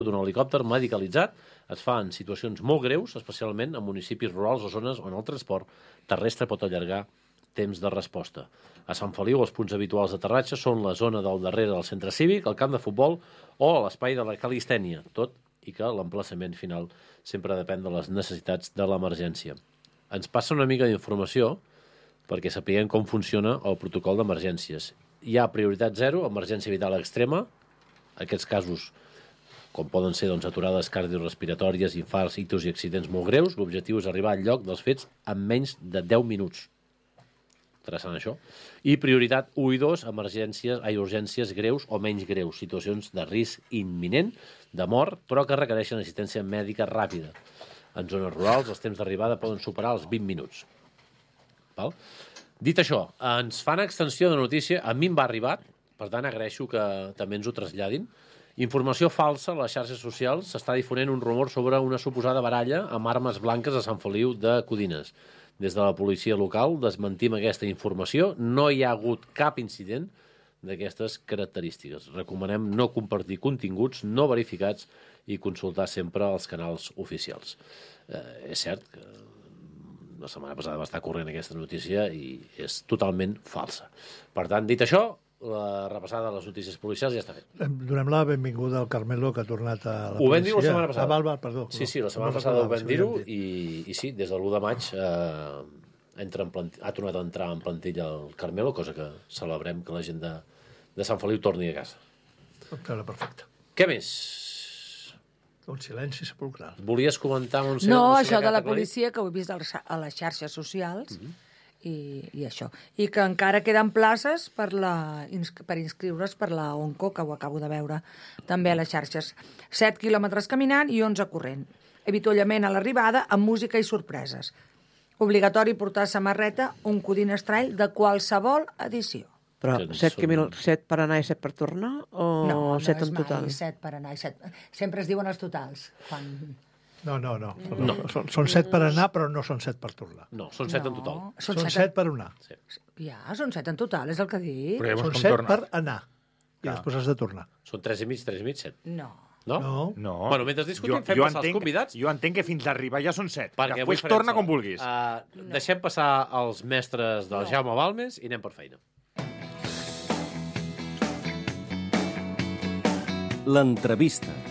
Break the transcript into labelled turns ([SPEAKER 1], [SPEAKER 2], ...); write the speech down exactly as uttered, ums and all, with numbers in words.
[SPEAKER 1] d'un helicòpter medicalitzat es fa en situacions molt greus, especialment en municipis rurals o zones on el transport terrestre pot allargar temps de resposta. A Sant Feliu, els punts habituals d'aterratge són la zona del darrere del centre cívic, el camp de futbol o l'espai de la calistènia, tot i que l'emplaçament final sempre depèn de les necessitats de l'emergència. Ens passa una mica d'informació perquè sapiguem com funciona el protocol d'emergències. Hi ha prioritat zero, emergència vital extrema, aquests casos com poden ser doncs, aturades cardiorespiratòries, infarts, ictus i accidents molt greus. L'objectiu és arribar al lloc dels fets en menys de deu minuts. Interessant, això. I prioritat u i dos, emergències, ai, urgències greus o menys greus, situacions de risc imminent, de mort, però que requereixen assistència mèdica ràpida. En zones rurals, els temps d'arribada poden superar els vint minuts. Val? Dit això, ens fan extensió de notícia, a mi em va arribar, per tant agraeixo que també ens ho traslladin. Informació falsa a les xarxes socials. S'està difonent un rumor sobre una suposada baralla amb armes blanques a Sant Feliu de Codines. Des de la policia local desmentim aquesta informació. No hi ha hagut cap incident d'aquestes característiques. Recomanem no compartir continguts no verificats i consultar sempre els canals oficials. Eh, és cert que la setmana passada va estar corrent aquesta notícia i és totalment falsa. Per tant, dit això, la repassada de les notícies policials ja està fet.
[SPEAKER 2] Donem la benvinguda al Carmelo, que ha tornat a la
[SPEAKER 1] ho
[SPEAKER 2] policia.
[SPEAKER 1] Ho vam dir la setmana passada.
[SPEAKER 2] Ah, val, val, perdó.
[SPEAKER 1] Sí, sí, la setmana no, passada ho vam dir-ho i, i sí, des del l'u de maig eh, entra en plant... ha tornat a entrar en plantilla el Carmelo, cosa que celebrem que la gent de, de Sant Feliu torni a casa.
[SPEAKER 2] Encara perfecte.
[SPEAKER 1] Què més?
[SPEAKER 2] Un silenci sepulcral.
[SPEAKER 1] Volies comentar, Montse?
[SPEAKER 3] No, això de la policia, que ho he vist a les xarxes socials, mm-hmm. I, i això. I que encara queden places per, la, per inscriure's per la ONCO, que ho acabo de veure també a les xarxes. set quilòmetres caminant i onze corrent. Avituallament a l'arribada amb música i sorpreses. Obligatori portar samarreta, un Codines Trail de qualsevol edició.
[SPEAKER 4] Però set, són... set per anar i set per tornar? O
[SPEAKER 3] no, no
[SPEAKER 4] set en total?
[SPEAKER 3] No, és mai set per anar i set... Sempre es diuen els totals. Quan...
[SPEAKER 2] No, no, no. no. Són, són set per anar, però no són set per tornar.
[SPEAKER 1] No, són set no. en total.
[SPEAKER 2] Són, són set, set per anar.
[SPEAKER 1] Sí.
[SPEAKER 3] Ja, són set en total, és el que dic.
[SPEAKER 2] Són set tornar. Per anar. I Clar. Després has de tornar.
[SPEAKER 1] Són tres i mig, tres i mig, set.
[SPEAKER 3] No.
[SPEAKER 1] No?
[SPEAKER 2] No.
[SPEAKER 5] no.
[SPEAKER 1] Bueno, mentre discutim,
[SPEAKER 5] jo,
[SPEAKER 1] fem
[SPEAKER 5] jo
[SPEAKER 1] passar
[SPEAKER 5] entenc,
[SPEAKER 1] els convidats.
[SPEAKER 5] Jo entenc que fins d'arribar ja són set.
[SPEAKER 1] Perquè
[SPEAKER 5] després torna com vulguis.
[SPEAKER 1] Uh, no. Deixem passar els mestres del no. Jaume Balmes i anem per feina.
[SPEAKER 6] L'entrevista.